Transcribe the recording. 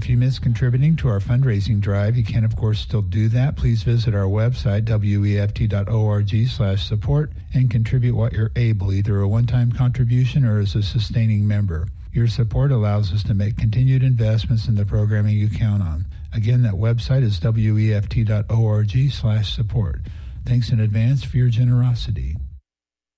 If you miss contributing to our fundraising drive, you can, of course, still do that. Please visit our website, weft.org/support, and contribute what you're able, either a one-time contribution or as a sustaining member. Your support allows us to make continued investments in the programming you count on. Again, that website is weft.org/support. Thanks in advance for your generosity.